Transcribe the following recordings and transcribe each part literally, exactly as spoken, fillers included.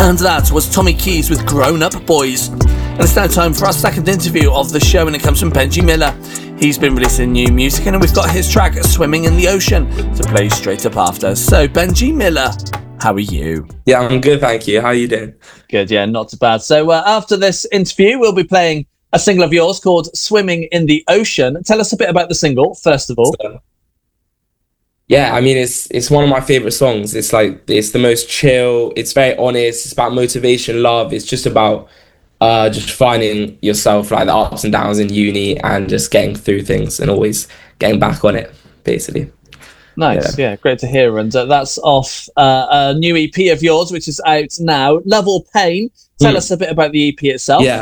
And that was Tommy Keys with Grown Up Boys. And it's now time for our second interview of the show, and it comes from Benji Miller. He's been releasing new music, and we've got his track Swimming in the Ocean to play straight up after. So Benji Miller, how are you? Yeah, I'm good, thank you. How are you doing? Good, yeah, not too bad. So uh, after this interview, we'll be playing a single of yours called Swimming in the Ocean. Tell us a bit about the single, first of all. So, yeah, I mean, it's it's one of my favorite songs. It's like, it's the most chill. It's very honest. It's about motivation, love. It's just about uh, just finding yourself, like the ups and downs in uni, and just getting through things and always getting back on it, basically. Nice, yeah, yeah, great to hear. And uh, that's off uh, a new E P of yours, which is out now, Love or Pain. Tell mm. us a bit about the E P itself. Yeah.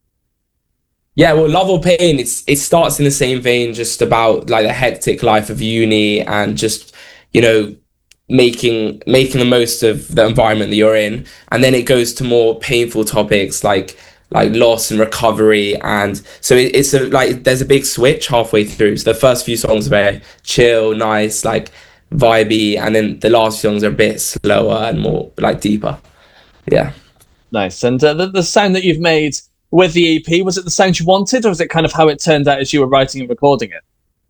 Yeah, well, Love or Pain, it's it starts in the same vein, just about like the hectic life of uni and just, you know, making making the most of the environment that you're in. And then it goes to more painful topics like like loss and recovery. And so it, it's a, like there's a big switch halfway through. So the first few songs are very chill, nice, like vibey, and then the last songs are a bit slower and more like deeper. Yeah. Nice. And uh, the, the sound that you've made with the E P, was it the sound you wanted, or was it kind of how it turned out as you were writing and recording it?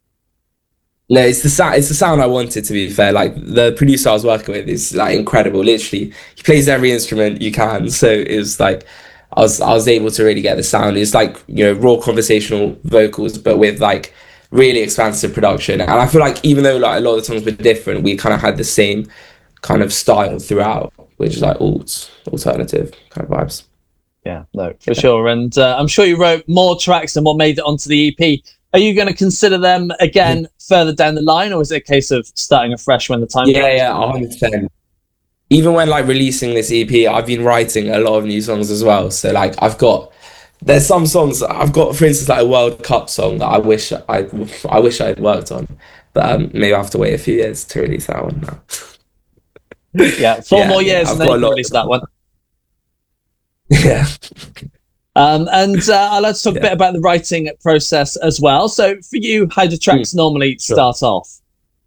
No, it's the sound. It's the sound I wanted. To be fair, like the producer I was working with is like incredible. Literally, he plays every instrument you can. So it was like I was I was able to really get the sound. It's like, you know, raw conversational vocals, but with like really expansive production. And I feel like even though like a lot of the songs were different, we kind of had the same kind of style throughout, which is like alt alternative kind of vibes. Yeah, no, for yeah. sure. And uh, I'm sure you wrote more tracks than what made it onto the E P. Are you going to consider them again yeah. further down the line, or is it a case of starting afresh when the time yeah, comes? Yeah, yeah, one hundred percent. Even when like releasing this E P, I've been writing a lot of new songs as well. So like I've got, there's some songs I've got, for instance, like a World Cup song that I wish I I wish I had worked on, but um, maybe I have to wait a few years to release that one now. Yeah, four yeah, more years yeah, and then you can release that one. Yeah. Um, and uh, I'd like to talk yeah. a bit about the writing process as well. So for you, how do tracks mm. normally sure. start off?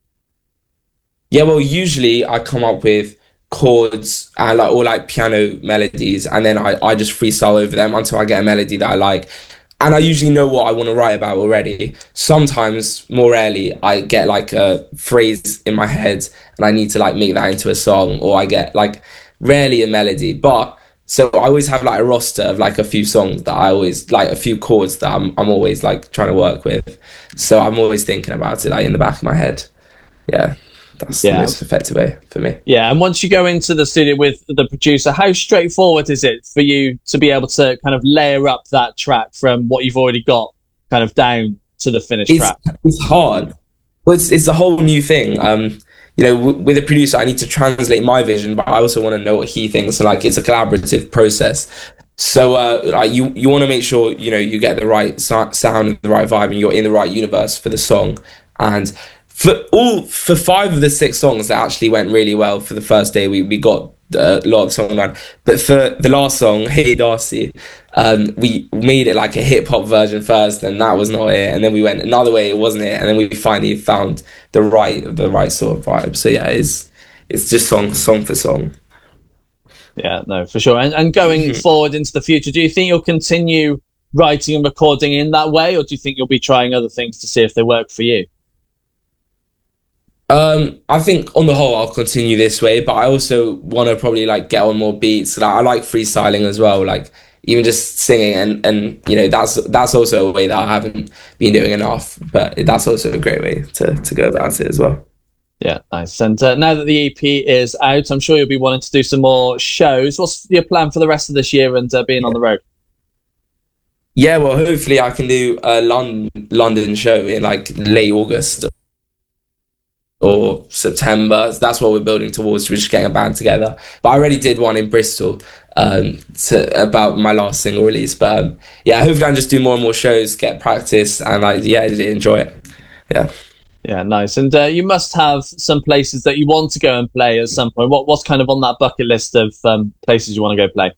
Yeah, well, usually I come up with chords and like or like piano melodies, and then I, I just freestyle over them until I get a melody that I like. And I usually know what I want to write about already. Sometimes, more rarely, I get like a phrase in my head and I need to like make that into a song, or I get like rarely a melody, but so I always have like a roster of like a few songs that I always like, a few chords that I'm I'm always like trying to work with. So I'm always thinking about it like in the back of my head. Yeah, that's yeah. the most effective way for me. Yeah, and once you go into the studio with the producer, how straightforward is it for you to be able to kind of layer up that track from what you've already got kind of down to the finished it's, track? It's hard. Well, it's, it's a whole new thing. Um, You know, w- with a producer, I need to translate my vision, but I also want to know what he thinks. So, like, it's a collaborative process. So, uh, like, you you want to make sure, you know, you get the right so- sound and the right vibe, and you're in the right universe for the song. And for all for five of the six songs that actually went really well for the first day, we we got a lot of song done. But for the last song, Hey Darcy, um, we made it like a hip hop version first, and that was not it. And then we went another way, it wasn't it. And then we finally found the right the right sort of vibe. So yeah, it's it's just song song for song. Yeah, no, for sure. And and going mm-hmm. forward into the future, do you think you'll continue writing and recording in that way, or do you think you'll be trying other things to see if they work for you? Um, I think on the whole I'll continue this way, but I also want to probably like get on more beats. Like, I like freestyling as well, like even just singing, and and you know that's that's also a way that I haven't been doing enough, but that's also a great way to to go about it as well. Yeah, nice. And uh, now that the E P is out, I'm sure you'll be wanting to do some more shows. What's your plan for the rest of this year and uh, being yeah. on the road? Yeah, well, hopefully I can do a London London show in like late August or September. That's what we're building towards. We're just getting a band together. But I already did one in Bristol um, to, about my last single release. But um, yeah, hopefully I can just do more and more shows, get practice, and like yeah, enjoy it. Yeah. Yeah, nice. And uh, you must have some places that you want to go and play at some point. What what's kind of on that bucket list of um, places you want to go play?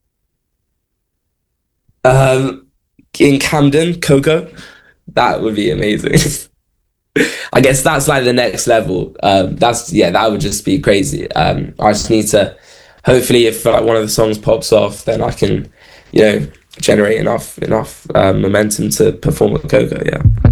Um, in Camden, Coco, that would be amazing. I guess that's like the next level. Um, that's yeah, that would just be crazy. Um, I just need to hopefully if like one of the songs pops off, then I can, you know, generate enough enough um, momentum to perform at Coco. Yeah.